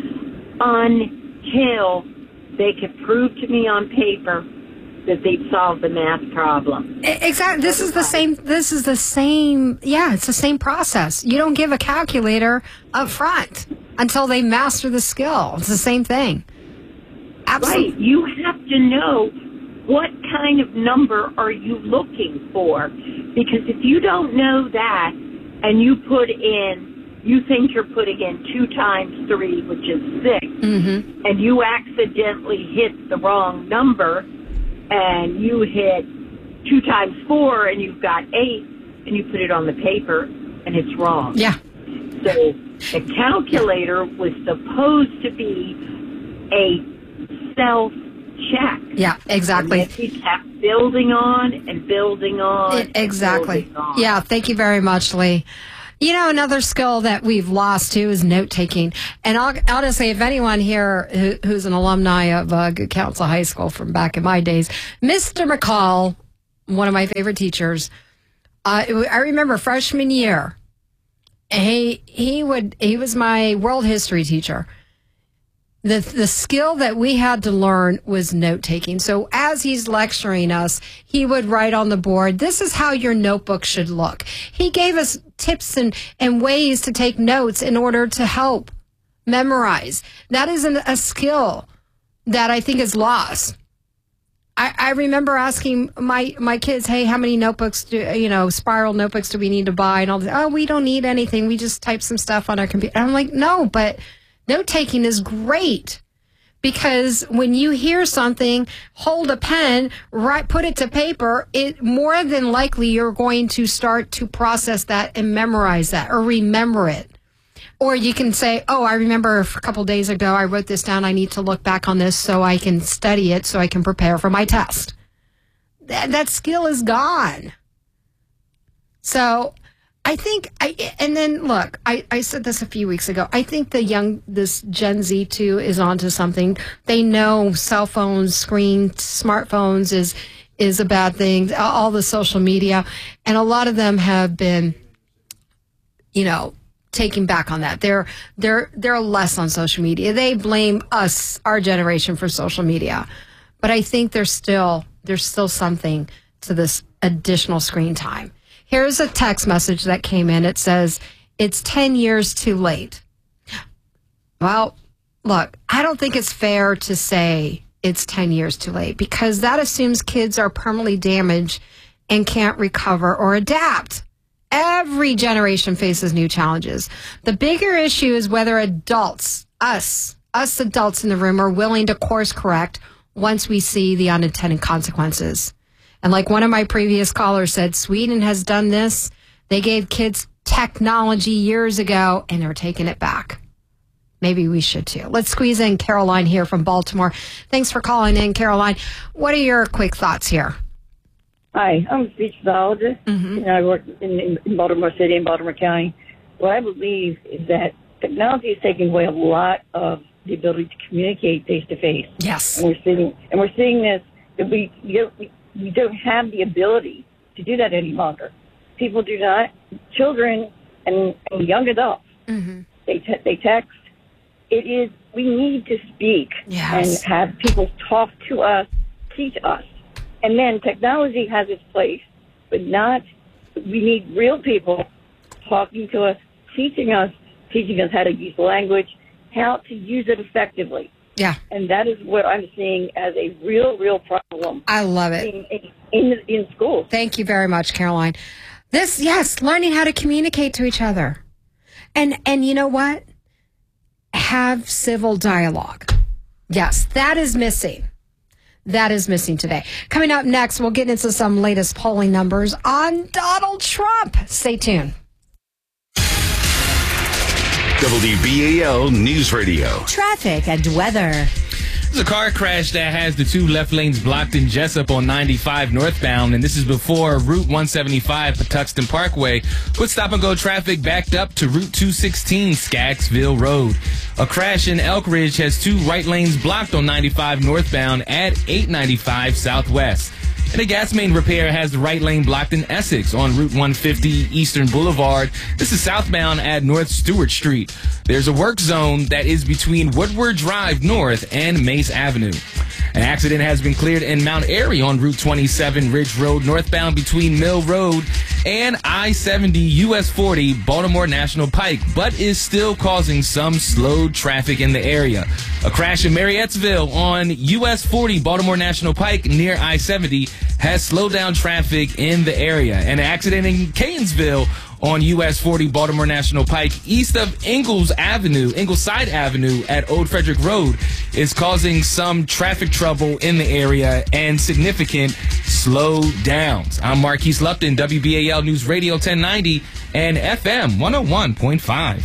until they could prove to me on paper that they'd solve the math problem. Exactly. This is the same. This is the same. Yeah, it's the same process. You don't give a calculator up front until they master the skill. It's the same thing. Absolutely. Right. You have to know what kind of number are you looking for, because if you don't know that and you put in, you think you're putting in two times three, which is six, mm-hmm. and you accidentally hit the wrong number. And you hit two times four, and you've got eight, and you put it on the paper, and it's wrong. Yeah. So the calculator was supposed to be a self-check. Yeah, exactly. And he kept building on and building on. It, exactly. And building on. Yeah, thank you very much, Lee. You know, another skill that we've lost, too, is note-taking. And I'll, I'll just say, if anyone here who, who's an alumni of uh, Good Counsel High School from back in my days, Mister McCall, one of my favorite teachers, uh, I remember freshman year, he, he, would, he was my world history teacher. The the skill that we had to learn was note-taking. So as he's lecturing us, he would write on the board, this is how your notebook should look. He gave us tips and, and ways to take notes in order to help memorize. That is an, a skill that I think is lost. I, I remember asking my, my kids, hey, how many notebooks do, you know, spiral notebooks do we need to buy? And all that. Oh, we don't need anything. We just type some stuff on our computer. And I'm like, no, but note-taking is great, because when you hear something, hold a pen, write, put it to paper, it more than likely you're going to start to process that and memorize that or remember it. Or you can say, oh, I remember a couple days ago I wrote this down. I need to look back on this so I can study it so I can prepare for my test. That, that skill is gone. So I think, I and then look, I, I said this a few weeks ago. I think the young, this Gen Z too, is onto something. They know cell phones, screen, smartphones is is a bad thing. All the social media, and a lot of them have been, you know, taking back on that. They're they're they're less on social media. They blame us, our generation, for social media, but I think there's still there's still something to this additional screen time. Here's a text message that came in. It says, it's ten years too late. Well, look, I don't think it's fair to say it's ten years too late, because that assumes kids are permanently damaged and can't recover or adapt. Every generation faces new challenges. The bigger issue is whether adults, us, us adults in the room, are willing to course correct once we see the unintended consequences. And like one of my previous callers said, Sweden has done this. They gave kids technology years ago, and they're taking it back. Maybe we should too. Let's squeeze in Caroline here from Baltimore. Thanks for calling in, Caroline. What are your quick thoughts here? Hi, I'm a speech pathologist, mm-hmm. and I work in, in Baltimore City and Baltimore County. What I believe is that technology is taking away a lot of the ability to communicate face to face. Yes, and we're seeing and we're seeing this that we you know, we. We don't have the ability to do that any longer. People do not. Children and, and young adults, mm-hmm. they te- they text. It is, we need to speak yes. and have people talk to us, teach us. And then technology has its place, but not, we need real people talking to us, teaching us, teaching us how to use the language, how to use it effectively. Yeah. And that is what I'm seeing as a real, real problem. I love it. In, in, in schools. Thank you very much, Caroline. This, yes, learning how to communicate to each other. And, and you know what? Have civil dialogue. Yes, that is missing. That is missing today. Coming up next, we'll get into some latest polling numbers on Donald Trump. Stay tuned. W B A L News Radio. Traffic and weather. There's a car crash that has the two left lanes blocked in Jessup on ninety-five northbound, and this is before Route one seventy-five Patuxent Parkway. With stop-and-go traffic backed up to Route two sixteen Skaggsville Road. A crash in Elk Ridge has two right lanes blocked on ninety-five northbound at eight ninety-five Southwest. And a gas main repair has the right lane blocked in Essex on Route one fifty Eastern Boulevard. This is southbound at North Stewart Street. There's a work zone that is between Woodward Drive North and Mace Avenue. An accident has been cleared in Mount Airy on Route twenty-seven Ridge Road northbound between Mill Road and I seventy U S forty Baltimore National Pike, but is still causing some slowed traffic in the area. A crash in Marriottsville on U S forty Baltimore National Pike near I seventy has slowed down traffic in the area. An accident in Catonsville on U S forty Baltimore National Pike east of Ingalls Avenue, Ingleside Avenue at Old Frederick Road is causing some traffic trouble in the area and significant slowdowns. I'm Marquise Lupton, W B A L News Radio ten ninety and F M one oh one point five.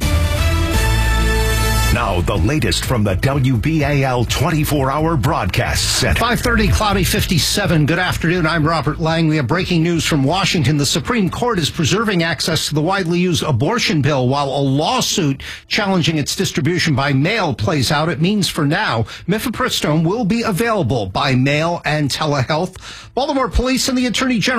Now, the latest from the W B A L twenty-four hour broadcast center. five thirty, cloudy fifty-seven. Good afternoon. I'm Robert Lang. We have breaking news from Washington. The Supreme Court is preserving access to the widely used abortion pill while a lawsuit challenging its distribution by mail plays out. It means for now, mifepristone will be available by mail and telehealth. Baltimore police and the Attorney General